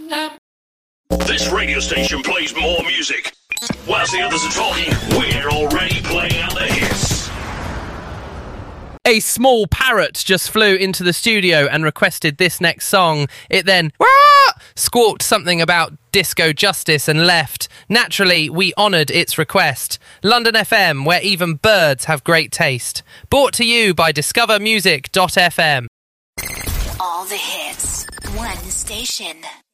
This radio station plays more music. Whilst the others are talking, we're already playing out the hits. A small parrot just flew into the studio and requested this next song. It then squawked something about disco justice and left. Naturally, we honoured its request. London FM, where even birds have great taste. Brought to you by discovermusic.fm. All the hits, one station.